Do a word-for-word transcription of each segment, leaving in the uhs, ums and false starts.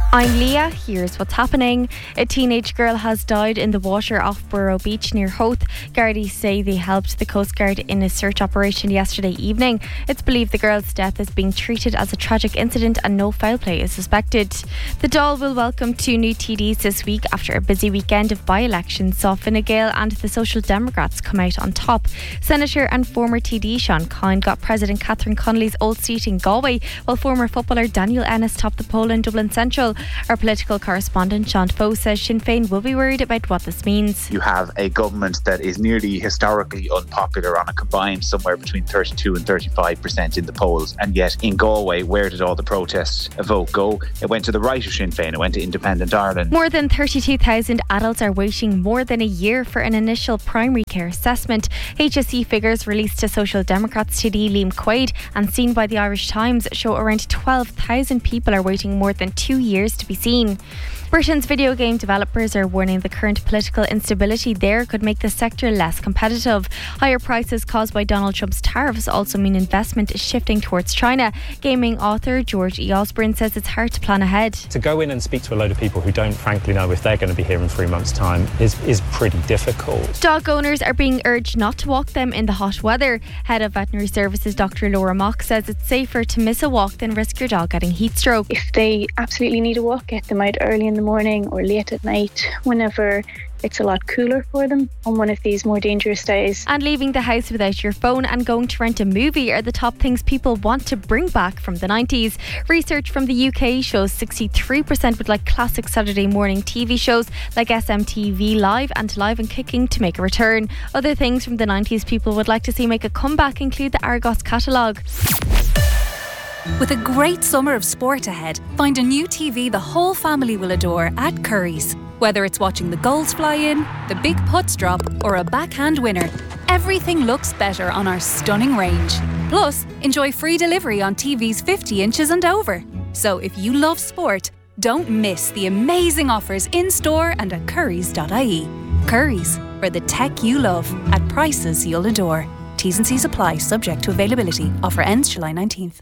I'm Leah, here's what's happening. A teenage girl has died in the water off Burrow Beach near Howth. Gardaí say they helped the Coast Guard in a search operation yesterday evening. It's believed the girl's death is being treated as a tragic incident and no foul play is suspected. The Dáil will welcome two new T Ds this week after a busy weekend of by-elections saw Fine Gael and the Social Democrats come out on top. Senator and former T D Sean Kine got President Catherine Connolly's old seat in Galway, while former footballer Daniel Ennis topped the poll in Dublin Central. Our political correspondent Sean Foe says Sinn Féin will be worried about what this means. You have a government that is nearly historically unpopular on a combined somewhere between thirty-two and thirty-five percent in the polls, and yet in Galway, where did all the protest vote go? It went to the right of Sinn Féin, it went to Independent Ireland. More than thirty-two thousand adults are waiting more than a year for an initial primary care assessment. H S E figures released to Social Democrats T D Liam Quaid and seen by the Irish Times show around twelve thousand people are waiting more than two years to be seen. Britain's video game developers are warning the current political instability there could make the sector less competitive. Higher prices caused by Donald Trump's tariffs also mean investment is shifting towards China. Gaming author George E. Osborne says it's hard to plan ahead. To go in and speak to a load of people who don't frankly know if they're going to be here in three months' time is, is pretty difficult. Dog owners are being urged not to walk them in the hot weather. Head of Veterinary Services Doctor Laura Mock says it's safer to miss a walk than risk your dog getting heat stroke. If they absolutely need a walk, get them out early in the morning or late at night, whenever it's a lot cooler for them on one of these more dangerous days. And leaving the house without your phone and going to rent a movie are the top things people want to bring back from the nineties. Research from the U K shows sixty-three percent would like classic Saturday morning T V shows like S M T V Live and Live and Kicking to make a return. Other things from the nineties people would like to see make a comeback include the Argos catalogue. With a great summer of sport ahead, find a new T V the whole family will adore at Curry's. Whether it's watching the goals fly in, the big putts drop, or a backhand winner, everything looks better on our stunning range. Plus, enjoy free delivery on T Vs fifty inches and over. So if you love sport, don't miss the amazing offers in-store and at currys dot I E. Curry's, for the tech you love at prices you'll adore. T's and C's apply, subject to availability. Offer ends July nineteenth.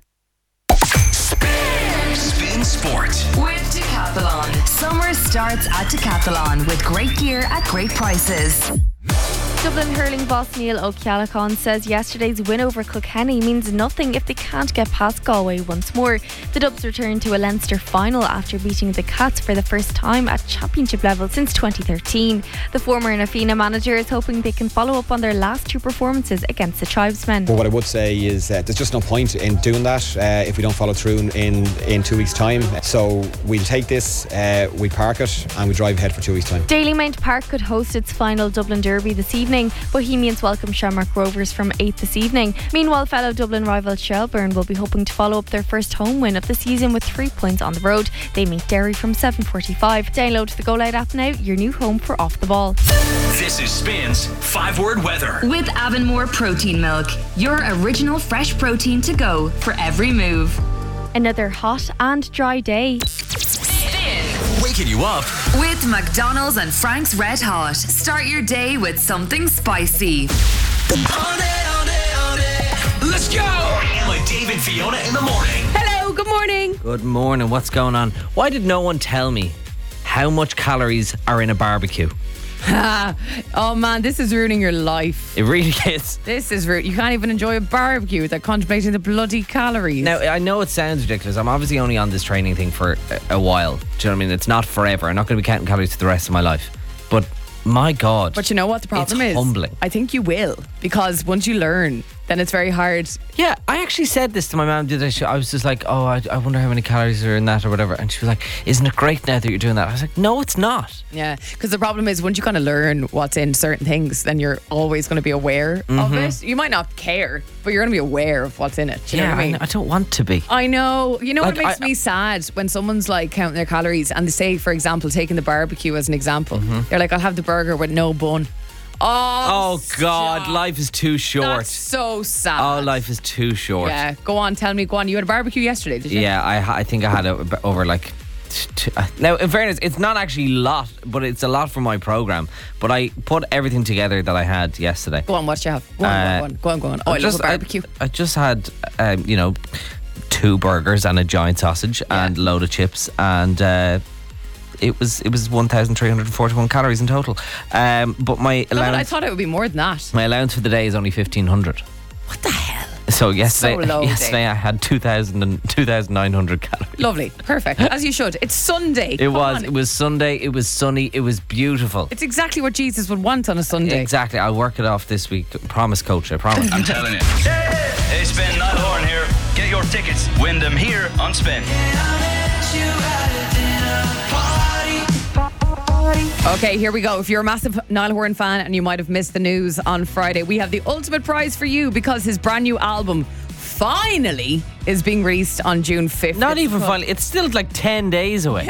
Spin Sport with Decathlon. Summer starts at Decathlon with great gear at great prices. Dublin hurling boss Neil O'Callaghan says yesterday's win over Kilkenny means nothing if they can't get past Galway once more. The Dubs returned to a Leinster final after beating the Cats for the first time at championship level since twenty thirteen. The former Nafina manager is hoping they can follow up on their last two performances against the Tribesmen. Well, what I would say is uh, there's just no point in doing that uh, if we don't follow through in, in two weeks' time. So we'll take this, uh, we park it and we drive ahead for two weeks' time. Dalymount Park could host its final Dublin Derby this evening. Bohemians welcome Shamrock Rovers from eight this evening. Meanwhile, fellow Dublin rival Shelbourne will be hoping to follow up their first home win of the season with three points on the road. They meet Derry from seven forty-five. Download the Go Loud app now, your new home for Off the Ball. This is Spin's five word weather with Avonmore Protein Milk, your original fresh protein to go for every move. Another hot and dry day. Waking you up with McDonald's and Frank's Red Hot. Start your day with something spicy. On it, on it, on it. Let's go! With Dave and Fiona in the morning. Hello, good morning. Good morning, what's going on? Why did no one tell me how much calories are in a barbecue? Oh man, this is ruining your life. It really is. This is rude. You can't even enjoy a barbecue without contemplating the bloody calories. Now, I know it sounds ridiculous. I'm obviously only on this training thing for a, a while. Do you know what I mean? It's not forever. I'm not going to be counting calories for the rest of my life. But my God. But you know what the problem it's is? humbling. I think you will, because once you learn, then it's very hard. Yeah, I actually said this to my mum. Did I? I was just like, oh, I, I wonder how many calories are in that or whatever. And she was like, isn't it great now that you're doing that? I was like, no, it's not. Yeah, because the problem is once you kind of learn what's in certain things, then you're always going to be aware mm-hmm. of it. You might not care, but you're going to be aware of what's in it. Do you yeah, know what I mean? I, I don't want to be. I know. You know like, what makes I, me sad? When someone's like counting their calories and they say, for example, taking the barbecue as an example, mm-hmm. they're like, I'll have the burger with no bun. Oh, oh God, stop. Life is too short. That's so sad. Oh, life is too short. Yeah, go on, tell me, go on. You had a barbecue yesterday, did you? Yeah, I I think I had it over like t- t- now in fairness, it's not actually a lot, but it's a lot for my programme. But I put everything together that I had yesterday. Go on, what did you have? Go on, uh, go on, go on, go on. Oh, I, I just, love a barbecue. I, I just had, um, you know, two burgers and a giant sausage Yeah. and a load of chips, and uh, it was it was one thousand three hundred forty-one calories in total. Um, but my No, but allowance, I thought it would be more than that. my allowance for the day is only fifteen hundred. What the hell? So yesterday, So low, yesterday Dave. I had two thousand and two thousand nine hundred calories. Lovely. Perfect. As you should. It's Sunday. It Come was. on. It was Sunday. It was sunny. It was beautiful. It's exactly what Jesus would want on a Sunday. Exactly. I'll work it off this week. Promise, coach. I promise. I'm telling you. Hey, Spin, Niall Horan here. Get your tickets. Win them here on Spin. Okay, here we go. If you're a massive Niall Horan fan and you might have missed the news on Friday, we have the ultimate prize for you because his brand new album finally is being released on June fifth. Not It's even called- finally. It's still like ten days away.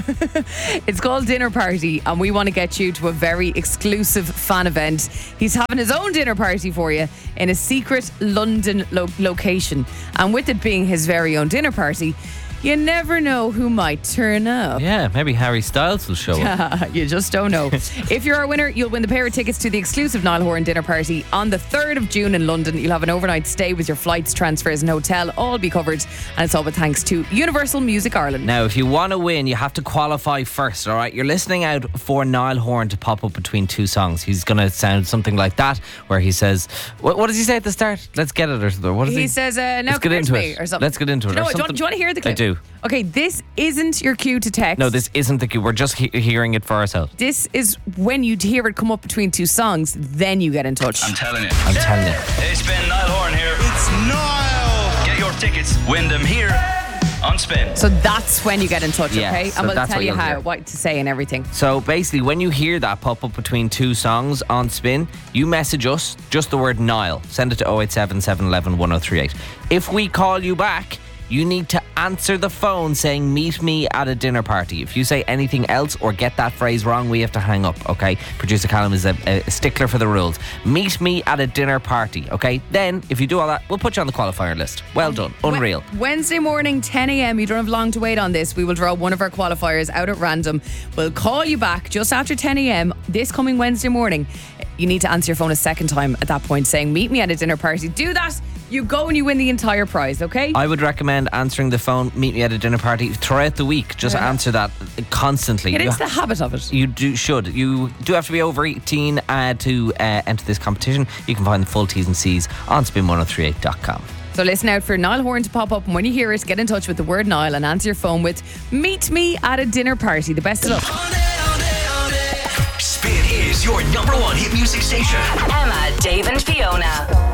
It's called Dinner Party, and we want to get you to a very exclusive fan event. He's having his own dinner party for you in a secret London lo- location. And with it being his very own dinner party, you never know who might turn up. Yeah, maybe Harry Styles will show up. You just don't know. If you're a winner, you'll win the pair of tickets to the exclusive Niall Horan dinner party on the third of June in London. You'll have an overnight stay with your flights, transfers and hotel all be covered, and it's all with thanks to Universal Music Ireland. Now, if you want to win, you have to qualify first, all right? You're listening out for Niall Horan to pop up between two songs. He's going to sound something like that, where he says, what, what does he say at the start? Let's get it, or something. What does he, He says, uh, now Let's get come into to me, it. or something. Let's get into it. Do you know or what? Do you, want, something. do you want to hear the clip? I do. Okay, this isn't your cue to text. No, this isn't the cue. We're just he- hearing it for ourselves. This is when you hear it come up between two songs, then you get in touch. I'm telling you. I'm telling you. Hey, Spin, Niall Horan here. It's Niall. Get your tickets. Win them here on Spin. So that's when you get in touch, Yeah, okay? so and we'll that's tell what you you'll how, hear. what to say and everything. So basically, when you hear that pop up between two songs on Spin, you message us just the word Niall. Send it to oh eight seven, seven one one, one oh three eight. If we call you back, you need to answer the phone saying, meet me at a dinner party. If you say anything else or get that phrase wrong, we have to hang up, okay? Producer Callum is a, a stickler for the rules. Meet me at a dinner party, okay? Then, if you do all that, we'll put you on the qualifier list. Well done. Unreal. Wed- Wednesday morning, ten a.m. You don't have long to wait on this. We will draw one of our qualifiers out at random. We'll call you back just after ten a.m. this coming Wednesday morning. You need to answer your phone a second time at that point saying, meet me at a dinner party. Do that. You go and you win the entire prize, okay? I would recommend answering the phone, meet me at a dinner party throughout the week. Just Yeah. answer that constantly. Get You into the habit of it. You do should. You do have to be over eighteen uh, to uh, enter this competition. You can find the full T's and C's on spin one oh three eight dot com. So listen out for Niall Horan to pop up, and when you hear it, get in touch with the word Niall and answer your phone with meet me at a dinner party. The best of luck. Spin is your number one hit music station. Emma, Dave and Fiona.